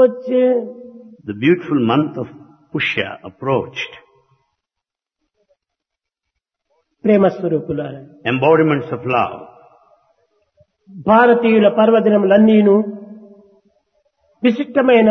వచ్చే. The beautiful month of Pushya approached. ప్రేమ స్వరూపులారా, Embodiments of love. భారతీయుల పర్వదినములన్నీను విశిష్టమైన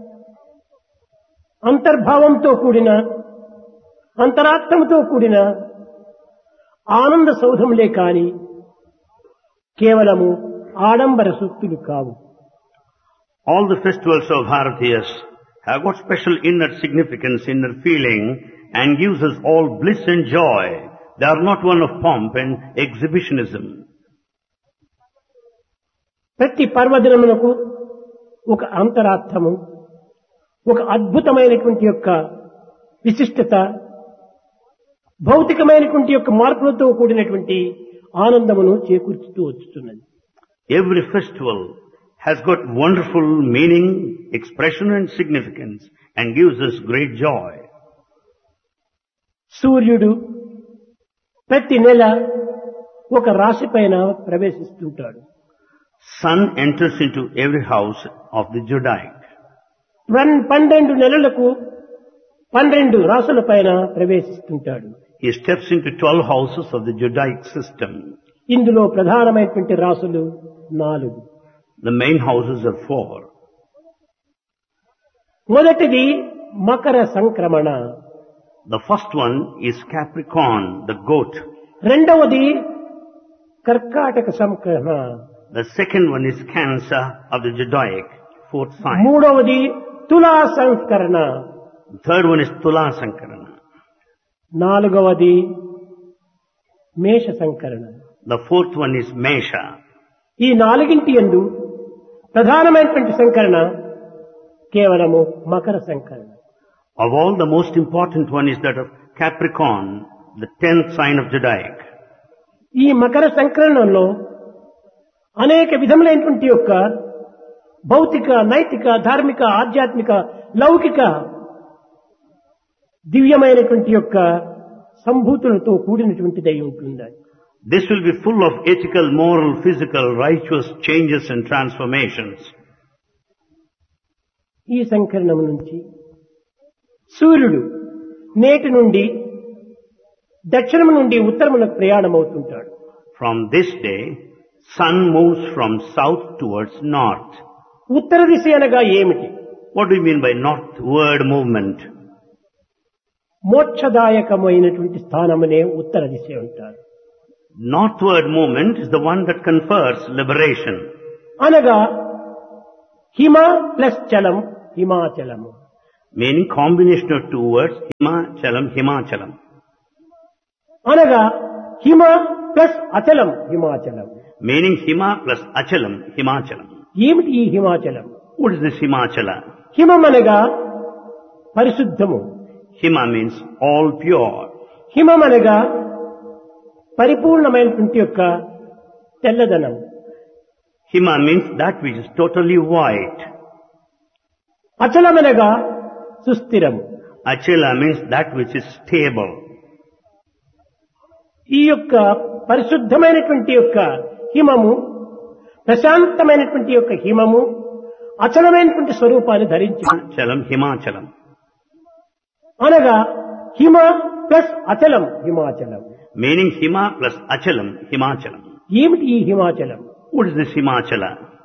అంతర్భావంతో కూడిన అంతరార్థంతో కూడిన ఆనంద సౌధములే కాని కేవలము ఆడంబర సూక్తులు కావు. All the festivals of Bharatiyas have got special inner significance, inner feeling, and gives us all bliss and joy. They are not one of pomp and exhibitionism. ప్రతి పర్వదినమునకు ఒక అంతరార్థము, ఒక అద్భుతమైనటువంటి యొక్క విశిష్టత, భౌతికమైనటువంటి యొక్క మార్పులతో కూడినటువంటి ఆనందమును చేకూర్చుతూ వచ్చుతున్నది. Every festival has got wonderful meaning, expression and significance and gives us great joy. సూర్యుడు ప్రతి నెల ఒక రాశి పైన ప్రవేశిస్తుంటాడు. Sun enters into every house of the Judaic. 12 నెలలకు 12 రాసుల పైన ప్రవేశిస్తుంటాడు. He steps into 12 houses of the Judaic system. ఇందులో ప్రధానమైనటువంటి రాసులు 4. The main houses are 4. మొదటిది మకర సంక్రమణ, The first one is Capricorn, the goat. రెండవది కర్కాటక సంక్రమణ, The second one is Cancer of the Judaic, 4th sign. మూడవది తులా సంస్కరణ, The third one is Tula Sankarana. నాలుగవది మేష సంకరణ. The fourth one is Mesha. ఈ నాలుగింటి యందు ప్రధానమైనటువంటి సంకరణ కేవలము Makar సంకరణ. Of all, the most important one is that of Capricorn, the 10th sign of Judaic. ఈ మకర సంకరణంలో అనేక విధములైనటువంటి యొక్క భౌతిక, నైతిక, ధార్మిక, ఆధ్యాత్మిక, లౌకిక దివ్యమైనటువంటి యొక్క సంభూతులతో కూడినటువంటిదై ఉంటుంది. This will be full of ethical, moral, physical, righteous changes and transformations. ఈ సంకరణం నుంచి సూర్యుడు నేటి నుండి దక్షిణం నుండి ఉత్తరమునకు ప్రయాణమవుతుంటాడు. From this day, sun moves from south towards north. ఉత్తర దిశ అనగా ఏమిటి? What do you mean by northward movement? మోక్షదాయకమైనటువంటి స్థానమనే ఉత్తర దిశ అంటారు. Northward movement is the one that confers liberation. అనగా హిమ plus Chalam హిమాచలము, Meaning combination of two words, Himachalam, Himachalam. అనగా హిమ plus అచలం హిమాచలం. Meaning Hima plus Achalam, Himachalam. ఏమిటి ఈ హిమాచలం? What is this Himachala? హిమం అనగా పరిశుద్ధము, Hima means all pure. హిమం అనగా పరిపూర్ణమైనటువంటి యొక్క తెల్లదనం. Hima means that which is totally white. అచలమనగా సుస్థిరము. Achala means that which is stable. ఈ యొక్క పరిశుద్ధమైనటువంటి యొక్క హిమము, ప్రశాంతమైనటువంటి యొక్క హిమము అచలమైనటువంటి స్వరూపాన్ని ధరించింది. Chalam, Himachalam. అనగా హిమ plus అచలం హిమాచలం. Meaning Hima plus Achalam, Himachalam. ఏమిటి ఈ హిమాచలం? What is this Himachala?